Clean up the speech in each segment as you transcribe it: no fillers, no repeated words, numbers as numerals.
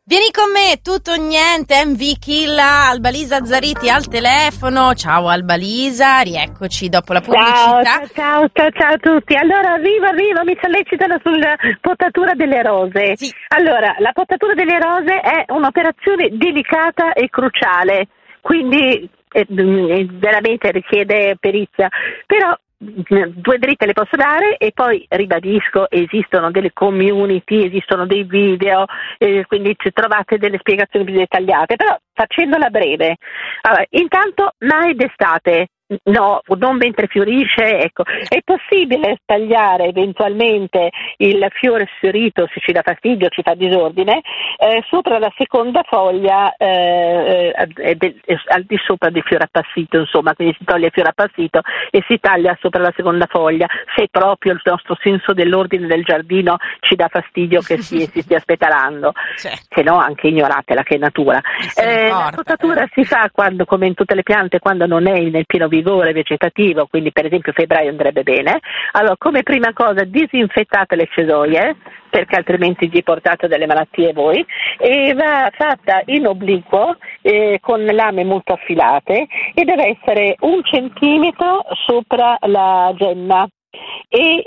Vieni con me, tutto o niente, MV Killa, Albalisa Zariti al telefono. Ciao Albalisa, rieccoci dopo la pubblicità. Ciao a tutti. Allora arrivo, mi sollecitano sulla potatura delle rose. Sì. Allora, la potatura delle rose è un'operazione delicata e cruciale, quindi veramente richiede perizia, però 2 dritte le posso dare e poi ribadisco, esistono delle community, esistono dei video, quindi trovate delle spiegazioni più dettagliate, però facendola breve. Allora, intanto mai d'estate. No, non mentre fiorisce, ecco. È possibile tagliare eventualmente il fiore sfiorito se ci dà fastidio, ci fa disordine, sopra la seconda foglia al di sopra del fiore appassito, insomma, quindi si toglie il fiore appassito e si taglia sopra la seconda foglia, se proprio il nostro senso dell'ordine del giardino ci dà fastidio che si stia spetalando, se no anche ignoratela che è natura. La potatura si fa quando, come in tutte le piante, quando non è nel pieno vigore vegetativo, quindi per esempio febbraio andrebbe bene. Allora, come prima cosa disinfettate le cesoie, perché altrimenti gli portate delle malattie voi, e va fatta in obliquo con lame molto affilate e deve essere 1 centimetro sopra la gemma e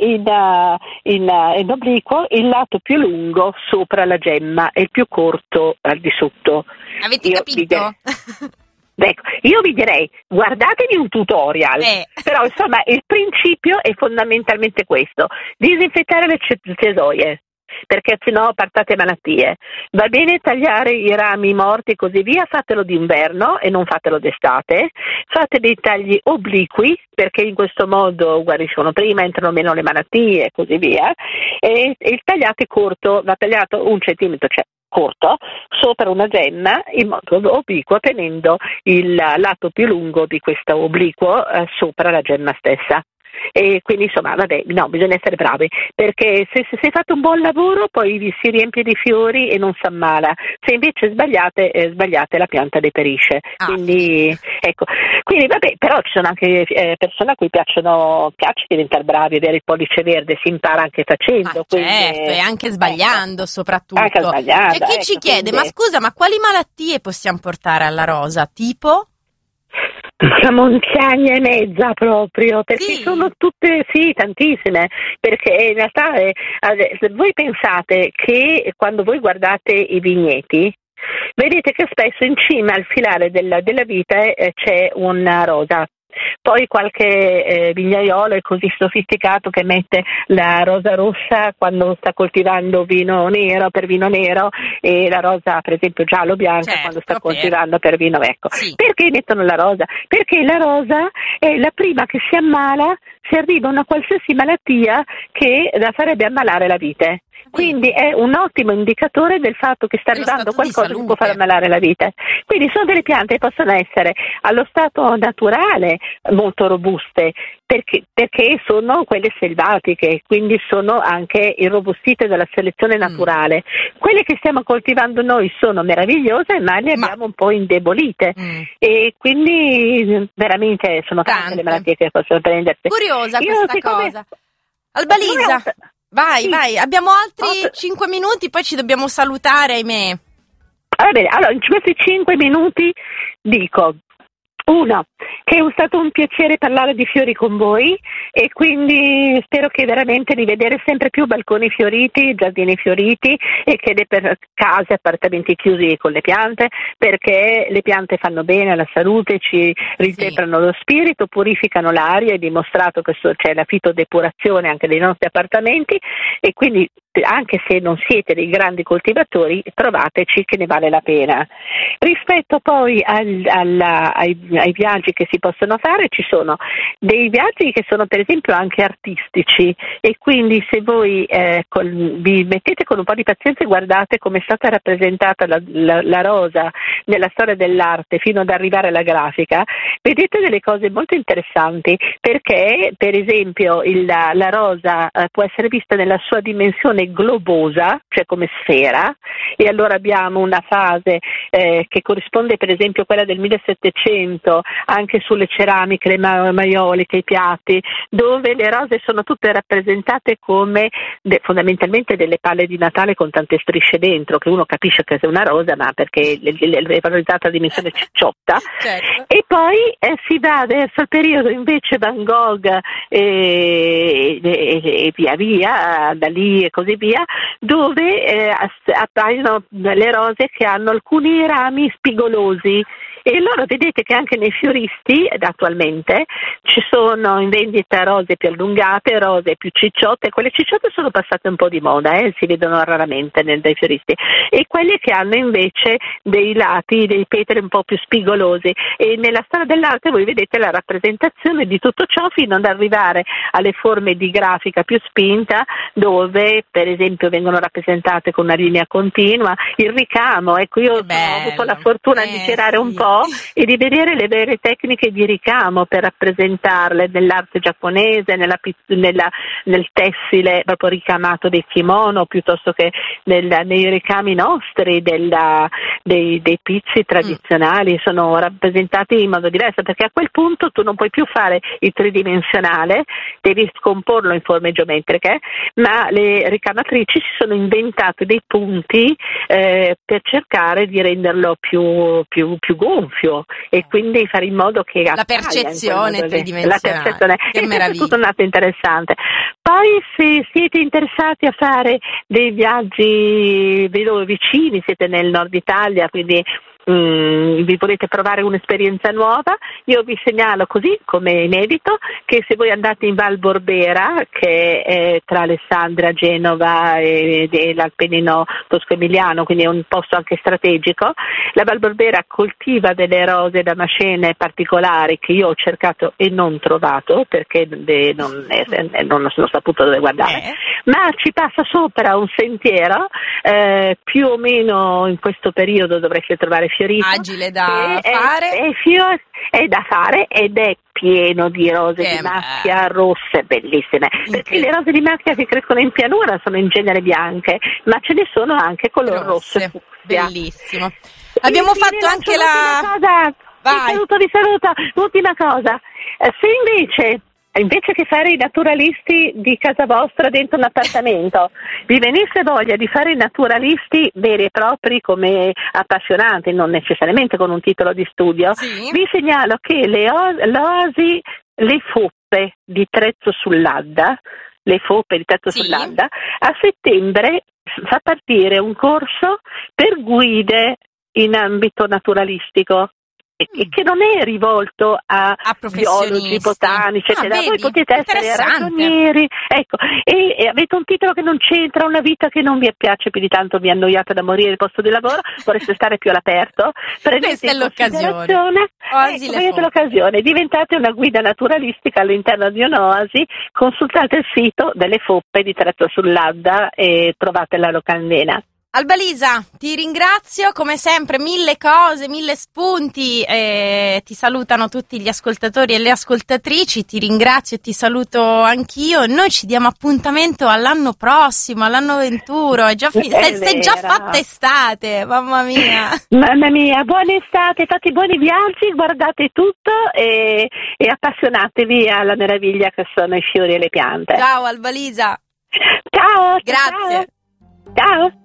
in obliquo il lato più lungo sopra la gemma e il più corto al di sotto. Avete capito? Ecco, io vi direi, guardatevi un tutorial, però insomma il principio è fondamentalmente questo: disinfettare le cesoie, perché sennò partate malattie. Va bene tagliare i rami morti e così via, fatelo d'inverno e non fatelo d'estate. Fate dei tagli obliqui, perché in questo modo guariscono prima, entrano meno le malattie e così via. E il tagliate corto, va tagliato 1 centimetro, cioè corto, sopra una gemma in modo obliquo, tenendo il lato più lungo di questo obliquo sopra la gemma stessa. E quindi insomma bisogna essere bravi, perché se fate un buon lavoro poi vi si riempie di fiori e non si ammala, se invece sbagliate la pianta deperisce. Quindi ecco, però ci sono anche persone a cui piace diventare bravi, avere il pollice verde, si impara anche facendo, certo, e anche sbagliando soprattutto. Anche sbagliando, c'è chi ci chiede, ma scusa, ma quali malattie possiamo portare alla rosa? Tipo? Una montagna e mezza proprio, perché sono tutte, tantissime, perché in realtà voi pensate che quando voi guardate i vigneti, vedete che spesso in cima al filare della vite c'è una rosa. Poi qualche vignaiolo è così sofisticato che mette la rosa rossa quando sta coltivando vino nero per vino nero, e la rosa per esempio giallo bianca quando sta coltivando per vino ecco. Perché mettono la rosa? Perché la rosa è la prima che si ammala se arriva una qualsiasi malattia che farebbe ammalare la vite. Quindi è un ottimo indicatore del fatto che sta arrivando qualcosa che può far ammalare la vite. Quindi sono delle piante che possono essere allo stato naturale molto robuste, perché sono quelle selvatiche, quindi sono anche irrobustite dalla selezione naturale. Quelle che stiamo coltivando noi sono meravigliose, ma le abbiamo un po' indebolite, e quindi veramente sono tante le malattie che possono prendersi. Curiosa questa cosa. Albalisa, vai, abbiamo altri 5 minuti, poi ci dobbiamo salutare, ahimè. Va bene, allora in questi 5 minuti dico: 1, che è stato un piacere parlare di fiori con voi, e quindi spero che veramente di vedere sempre più balconi fioriti, giardini fioriti, e che per case, appartamenti chiusi con le piante, perché le piante fanno bene alla salute, ci rintemprano lo spirito, purificano l'aria, è dimostrato che c'è la fitodepurazione anche dei nostri appartamenti, e quindi anche se non siete dei grandi coltivatori, trovateci che ne vale la pena. Rispetto poi ai viaggi che si possono fare, ci sono dei viaggi che sono per esempio anche artistici, e quindi se voi vi mettete con un po' di pazienza e guardate come è stata rappresentata la rosa nella storia dell'arte fino ad arrivare alla grafica, vedete delle cose molto interessanti, perché per esempio la rosa può essere vista nella sua dimensione globosa, cioè come sfera, e allora abbiamo una fase che corrisponde per esempio a quella del 1700 appunto anche sulle ceramiche, le maioliche, i piatti, dove le rose sono tutte rappresentate come fondamentalmente delle palle di Natale con tante strisce dentro, che uno capisce che è una rosa, ma perché è valorizzata a dimensione cicciotta. Certo. E poi si va verso il periodo invece Van Gogh e via via, da lì e così via, dove appaiono le rose che hanno alcuni rami spigolosi. E allora vedete che anche nei fioristi attualmente ci sono in vendita rose più allungate, rose più cicciotte. Quelle cicciotte sono passate un po' di moda, si vedono raramente dai fioristi, e quelle che hanno invece dei lati, dei petali un po' più spigolosi. E nella storia dell'arte voi vedete la rappresentazione di tutto ciò fino ad arrivare alle forme di grafica più spinta, dove per esempio vengono rappresentate con una linea continua, il ricamo. Ecco, io ho avuto la fortuna di girare un po' e di vedere le vere tecniche di ricamo per rappresentarle nell'arte giapponese, nel tessile proprio ricamato dei kimono, piuttosto che nei ricami nostri dei pizzi tradizionali. Sono rappresentati in modo diverso, perché a quel punto tu non puoi più fare il tridimensionale, devi scomporlo in forme geometriche, ma le ricamatrici si sono inventate dei punti per cercare di renderlo più gonfio, e quindi fare in modo che la percezione tridimensionale. La percezione. Che meraviglia. È tutto un atto interessante. Poi, se siete interessati a fare dei viaggi vicini, siete nel nord Italia, quindi vi volete provare un'esperienza nuova, io vi segnalo, così come inedito, che se voi andate in Val Borbera, che è tra Alessandria, Genova e l'Appennino tosco-emiliano, quindi è un posto anche strategico, la Val Borbera coltiva delle rose damascene particolari che io ho cercato e non trovato, perché non ho saputo dove guardare, ma ci passa sopra un sentiero, più o meno in questo periodo dovreste trovare fiorito, agile da fare, è da fare, ed è pieno di rose di macchia rosse bellissime, perché le rose di macchia che crescono in pianura sono in genere bianche, ma ce ne sono anche color rosso e fucsia. Bellissimo. Abbiamo fatto anche Vi saluto. Ultima cosa, se invece che fare i naturalisti di casa vostra dentro un appartamento, vi venisse voglia di fare i naturalisti veri e propri come appassionati, non necessariamente con un titolo di studio, vi segnalo che l'Oasi Le Foppe di Trezzo sull'Adda, sull'Adda, a settembre fa partire un corso per guide in ambito naturalistico, che non è rivolto a biologi, botanici, eccetera. Voi potete essere ragionieri, ecco, e avete un titolo che non c'entra, una vita che non vi piace più di tanto, vi annoiate da morire il posto di lavoro, vorreste stare più all'aperto, questa è l'occasione. Prendete l'occasione, diventate una guida naturalistica all'interno di un'oasi, consultate il sito delle Foppe di Trezzo sull'Adda e trovate la locandina. Albalisa, ti ringrazio come sempre, mille cose, mille spunti, ti salutano tutti gli ascoltatori e le ascoltatrici, ti ringrazio e ti saluto anch'io. Noi ci diamo appuntamento all'anno prossimo, all'anno 21, è già sei già fatta estate, mamma mia. Mamma mia, buona estate, fate buoni viaggi, guardate tutto e appassionatevi alla meraviglia che sono i fiori e le piante. Ciao Albalisa. Ciao. Grazie. Ciao.